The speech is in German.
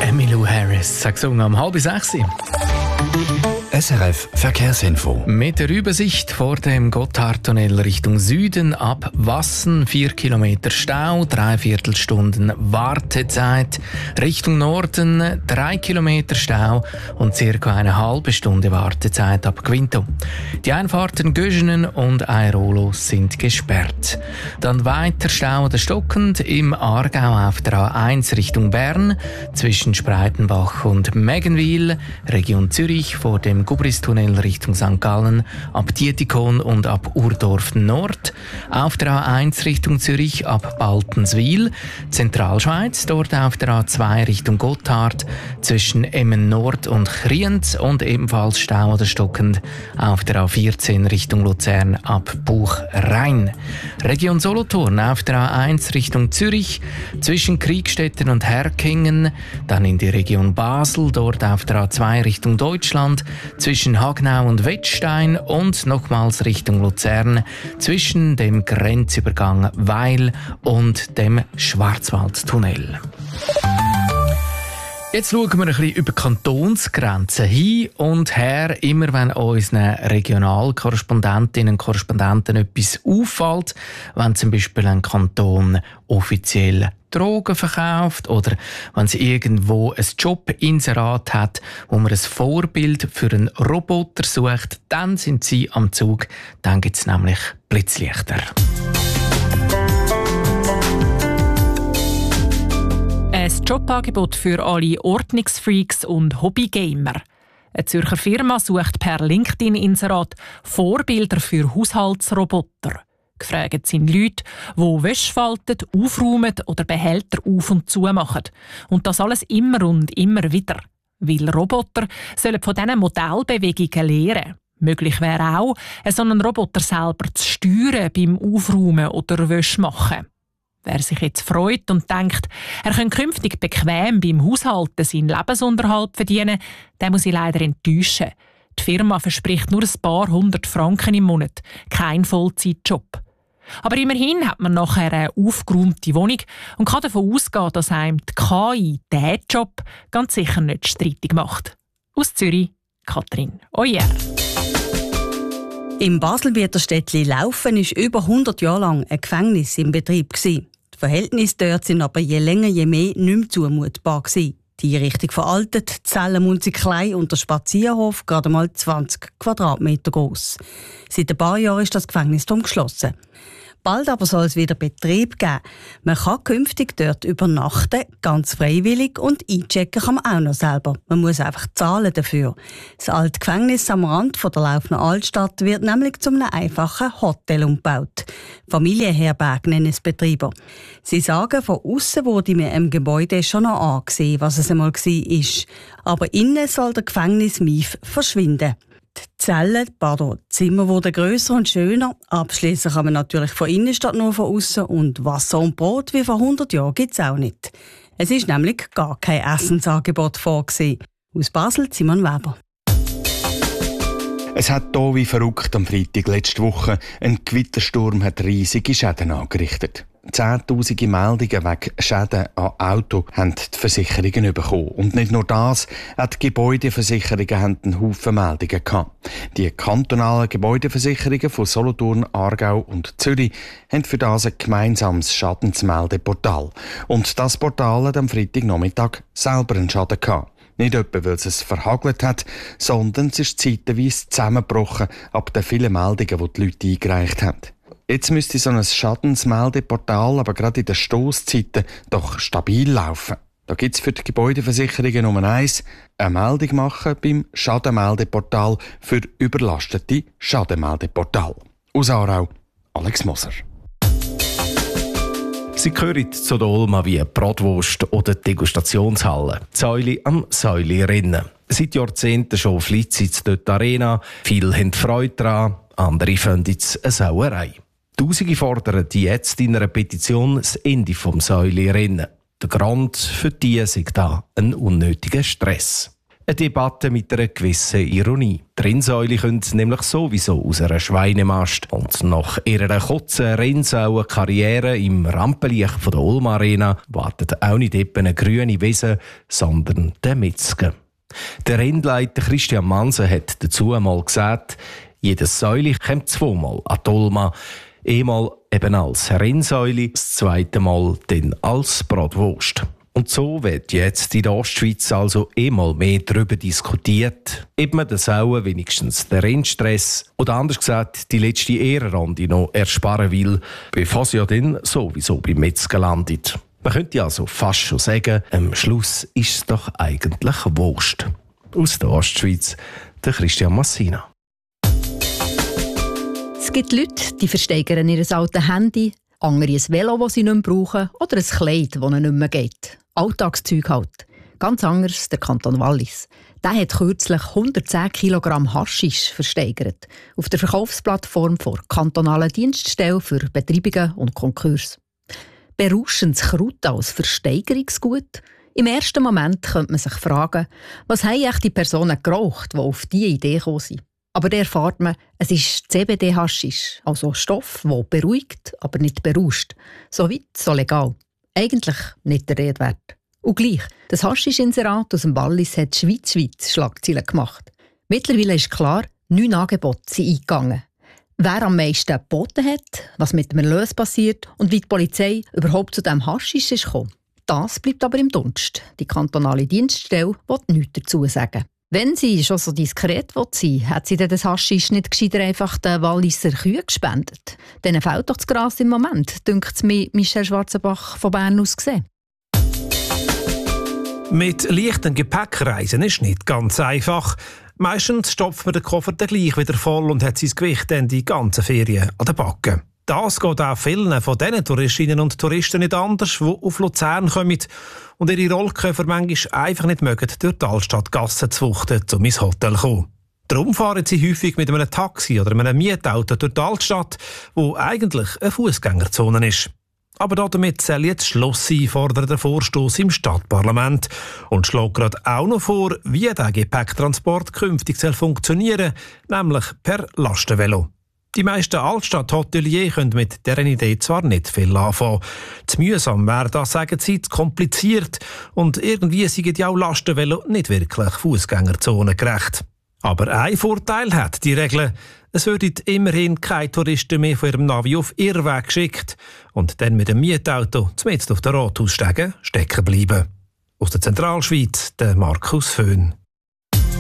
Emmylou Harris hat gesungen um 5:30. SRF Verkehrsinfo. Mit der Übersicht vor dem Gotthardtunnel Richtung Süden ab Wassen 4 Kilometer Stau, 3/4 Stunden Wartezeit. Richtung Norden 3 Kilometer Stau und ca. eine halbe Stunde Wartezeit ab Quinto. Die Einfahrten Göschenen und Airolo sind gesperrt. Dann weiter Stau oder stockend im Aargau auf der A1 Richtung Bern zwischen Spreitenbach und Meggenwil, Region Zürich vor dem Gubristunnel Richtung St. Gallen, ab Dietikon und ab Urdorf Nord. Auf der A1 Richtung Zürich ab Baltenswil. Zentralschweiz, dort auf der A2 Richtung Gotthard zwischen Emmen Nord und Kriens und ebenfalls Stau oder stockend auf der A14 Richtung Luzern ab Buch-Rhein. Region Solothurn auf der A1 Richtung Zürich zwischen Kriegstetten und Herkingen. Dann in die Region Basel, dort auf der A2 Richtung Deutschland zwischen Hagnau und Wettstein und nochmals Richtung Luzern zwischen dem Grenzübergang Weil und dem Schwarzwaldtunnel. Jetzt schauen wir ein bisschen über Kantonsgrenzen hin und her. Immer wenn unseren Regionalkorrespondentinnen und Korrespondenten etwas auffällt, wenn zum Beispiel ein Kanton offiziell Drogen verkauft oder wenn es irgendwo ein Jobinserat hat, wo man ein Vorbild für einen Roboter sucht, dann sind sie am Zug. Dann gibt es nämlich Blitzlichter. Ein Jobangebot für alle Ordnungsfreaks und Hobbygamer. Eine Zürcher Firma sucht per LinkedIn-Inserat Vorbilder für Haushaltsroboter. Gefragt sind Leute, die Wäsche falten, aufräumen oder Behälter auf- und zumachen. Und das alles immer und immer wieder. Weil Roboter sollen von diesen Modellbewegungen lernen. Möglich wäre auch, so einen Roboter selber zu steuern beim Aufräumen oder Wäsche machen. Wer sich jetzt freut und denkt, er könne künftig bequem beim Haushalten seinen Lebensunterhalt verdienen, der muss ich leider enttäuschen. Die Firma verspricht nur ein paar 100 Franken im Monat, kein Vollzeitjob. Aber immerhin hat man nachher eine aufgeräumte Wohnung und kann davon ausgehen, dass einem die KI diesen Job ganz sicher nicht streitig macht. Aus Zürich, Katrin Oyer. Im Baselbieter Städtli Laufen war über 100 Jahre lang ein Gefängnis im Betrieb. Die Verhältnisse dort sind aber je länger je mehr nicht mehr zumutbar gewesen. Die Einrichtung veraltet, die Zellenmunzi klein und der Spazierhof gerade mal 20 Quadratmeter groß. Seit ein paar Jahren ist das Gefängnis darum geschlossen. Bald aber soll es wieder Betrieb geben. Man kann künftig dort übernachten, ganz freiwillig, und einchecken kann man auch noch selber. Man muss einfach zahlen dafür. Das alte Gefängnis am Rand von der Laufner Altstadt wird nämlich zu einem einfachen Hotel umgebaut. Familienherberg nennen es Betreiber. Sie sagen, von außen wurde mir im Gebäude schon noch angesehen, was es einmal war. Aber innen soll der Gefängnismief verschwinden. Die Zellen, die Zimmer wurden grösser und schöner. Abschließen kann man natürlich von innen statt nur von außen. Und Wasser und Brot wie vor 100 Jahren gibt es auch nicht. Es ist nämlich gar kein Essensangebot vorgesehen. Aus Basel, Simon Weber. Es hat hier wie verrückt am Freitag letzte Woche. Ein Gewittersturm hat riesige Schäden angerichtet. 10'000 Meldungen wegen Schäden an Auto haben die Versicherungen bekommen. Und nicht nur das, auch die Gebäudeversicherungen haben einen Haufen Meldungen gehabt. Die kantonalen Gebäudeversicherungen von Solothurn, Aargau und Zürich haben für das ein gemeinsames Schadensmeldeportal. Und das Portal hat am Freitagnachmittag selber einen Schaden gehabt. Nicht etwa, weil es verhagelt hat, sondern es ist zeitweise zusammengebrochen ab den vielen Meldungen, die die Leute eingereicht haben. Jetzt müsste so ein Schadensmeldeportal aber gerade in den Stosszeiten doch stabil laufen. Da gibt es für die Gebäudeversicherungen Nummer 1 eine Meldung machen beim Schadenmeldeportal für überlastete Schadenmeldeportal. Aus Aarau, Alex Moser. Sie gehören zu der Olma wie Bratwurst oder Degustationshalle. Säule am Säule-Rennen. Seit Jahrzehnten schon flitzit dort die Arena. Viele haben Freude daran, andere finden es eine Sauerei. Tausende fordern jetzt in einer Petition das Ende vom Säule-Rennen. Der Grund für die ist da ein unnötiger Stress. Eine Debatte mit einer gewissen Ironie. Die Rennsäule kommt nämlich sowieso aus einer Schweinemast. Und nach ihrer kurzen Rennsauen-Karriere im Rampenlicht der Ulm Arena wartet auch nicht etwa eine grüne Wiese, sondern der Metzger. Der Rennleiter Christian Manse hat dazu einmal gesagt, jedes Säule kommt zweimal an die Ulma. Einmal eben als Rennsäule, das zweite Mal dann als Bratwurst. Und so wird jetzt in der Ostschweiz also einmal mehr darüber diskutiert, ob man den Sauen wenigstens den Rennstress oder anders gesagt die letzte Ehrenrunde noch ersparen will, bevor sie ja dann sowieso beim Metzger landet. Man könnte also fast schon sagen, am Schluss ist es doch eigentlich Wurst. Aus der Ostschweiz, der Christian Massina. Es gibt Leute, die versteigern ihr altes Handy, andere ein Velo, das sie nicht mehr brauchen, oder ein Kleid, das ihnen nicht mehr geht. Alltagszeug halt. Ganz anders der Kanton Wallis. Der hat kürzlich 110 Kilogramm Haschisch versteigert auf der Verkaufsplattform der kantonalen Dienststelle für Betreibungen und Konkurs. Berauschendes Kraut als Versteigerungsgut? Im ersten Moment könnte man sich fragen, was haben die Personen geraucht, die auf diese Idee gekommen sind. Aber da erfährt man, es ist CBD-Haschisch, also Stoff, der beruhigt, aber nicht berauscht. So weit, so legal. Eigentlich nicht der Rede wert. Und gleich, das Haschisch-Inserat aus dem Wallis hat schweizweit Schlagzeilen gemacht. Mittlerweile ist klar, 9 Angebote sind eingegangen. Wer am meisten geboten hat, was mit dem Erlös passiert und wie die Polizei überhaupt zu diesem Haschisch ist gekommen, das bleibt aber im Dunst. Die kantonale Dienststelle will nichts dazu sagen. Wenn sie schon so diskret sein will, hat sie das Haschisch nicht gescheiter einfach den Walliser Kühen gespendet. Denen fehlt doch das Gras im Moment, dünkt es mir Michel Schwarzenbach von Bern aus gesehen. Mit leichtem Gepäck reisen ist nicht ganz einfach. Meistens stopft man den Koffer dann gleich wieder voll und hat sein Gewicht dann die ganzen Ferien an den Backen. Das geht auch vielen von diesen Touristinnen und Touristen nicht anders, die auf Luzern kommen und ihre Rollkoffer manchmal einfach nicht mögen, durch die Altstadtgassen zu wuchten, um ins Hotel zu kommen. Darum fahren sie häufig mit einem Taxi oder einem Mietauto durch die Altstadt, wo eigentlich eine Fußgängerzone ist. Aber damit soll jetzt Schluss sein, fordert der Vorstoss im Stadtparlament und schlägt gerade auch noch vor, wie der Gepäcktransport künftig funktionieren soll, nämlich per Lastenvelo. Die meisten Altstadt-Hoteliers können mit dieser Idee zwar nicht viel anfangen. Zu mühsam wäre das, sagen sie, zu kompliziert und irgendwie sind ja auch Lastenvelo nicht wirklich fußgängerzonengerecht. Aber ein Vorteil hat die Regel. Es würden immerhin keine Touristen mehr von ihrem Navi auf Irrweg geschickt und dann mit dem Mietauto zumindest auf der Rathausstege stecken bleiben. Aus der Zentralschweiz, der Markus Föhn.